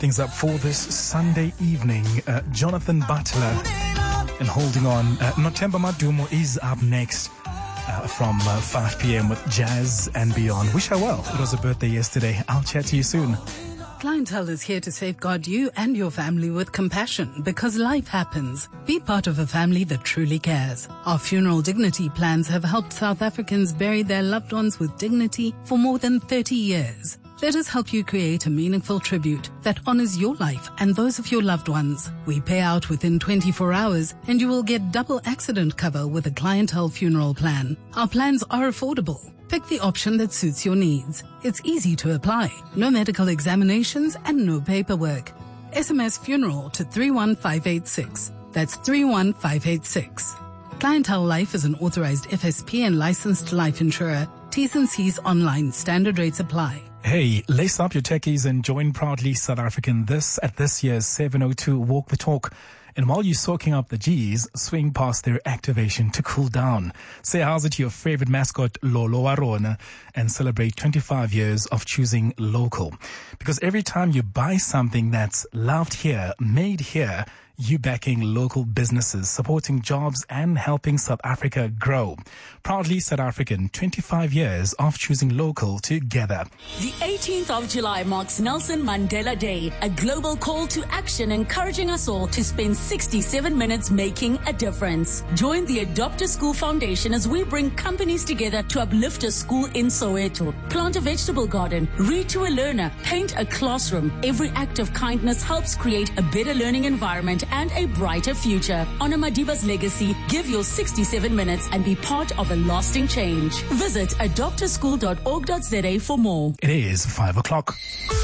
Things up for this Sunday evening. Jonathan Butler and Holding On. Nothemba Madumo is up next from 5 p.m. with Jazz and Beyond. Wish her well. It was a birthday yesterday. I'll chat to you soon. Clientele is here to safeguard you and your family with compassion because life happens. Be part of a family that truly cares. Our funeral dignity plans have helped South Africans bury their loved ones with dignity for more than 30 years. Let us help you create a meaningful tribute that honors your life and those of your loved ones. We pay out within 24 hours and you will get double accident cover with a Clientele funeral plan. Our plans are affordable. Pick the option that suits your needs. It's easy to apply. No medical examinations and no paperwork. SMS funeral to 31586. That's 31586. Clientele Life is an authorized FSP and licensed life insurer. T's and C's online. Standard rates apply. Hey, lace up your techies and join Proudly South African at this year's 702 Walk the Talk. And while you're soaking up the G's, swing past their activation to cool down. Say how's it to your favorite mascot, Lolo Warona, and celebrate 25 years of choosing local. Because every time you buy something that's loved here, made here, you backing local businesses, supporting jobs and helping South Africa grow. Proudly South African, 25 years of choosing local together. The 18th of July marks Nelson Mandela Day, a global call to action encouraging us all to spend 67 minutes making a difference. Join the Adopt a School Foundation as we bring companies together to uplift a school in Soweto. Plant a vegetable garden, read to a learner, paint a classroom. Every act of kindness helps create a better learning environment and a brighter future. Honor Madiba's legacy, give your 67 minutes and be part of a lasting change. Visit adoptaschool.org.za for more. It is 5 o'clock.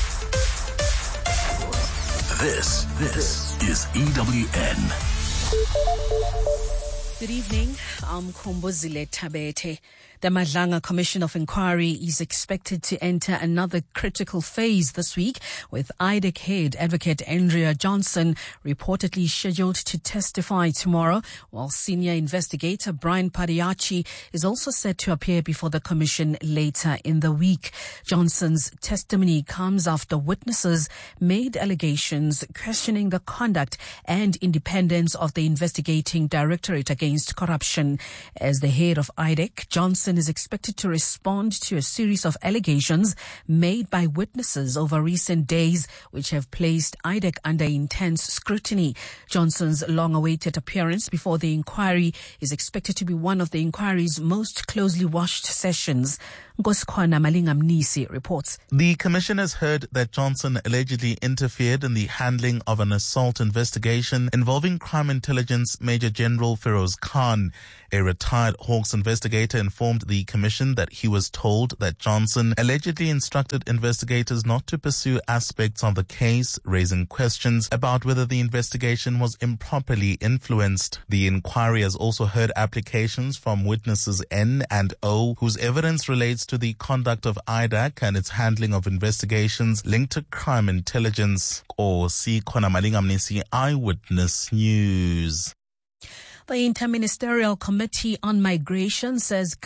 This is EWN. Good evening. I'm Kombozile Tabete. The Madlanga Commission of Inquiry is expected to enter another critical phase this week, with IDEC head advocate Andrea Johnson reportedly scheduled to testify tomorrow, while senior investigator Brian Padiachi is also set to appear before the commission later in the week. Johnson's testimony comes after witnesses made allegations questioning the conduct and independence of the investigating Directorate Against Corruption. As the head of IDEC, Johnson is expected to respond to a series of allegations made by witnesses over recent days, which have placed IDEC under intense scrutiny. Johnson's long-awaited appearance before the inquiry is expected to be one of the inquiry's most closely watched sessions. Ngosikwana Malingamnisi reports. The commission has heard that Johnson allegedly interfered in the handling of an assault investigation involving Crime Intelligence Major General Feroz Khan. A retired Hawks investigator informed the commission that he was told that Johnson allegedly instructed investigators not to pursue aspects of the case, raising questions about whether the investigation was improperly influenced. The inquiry has also heard applications from witnesses N and O, whose evidence relates to the conduct of IDEC and its handling of investigations linked to crime intelligence. Or see Kona Malingamnisi, Eyewitness News. The Interministerial Committee on Migration says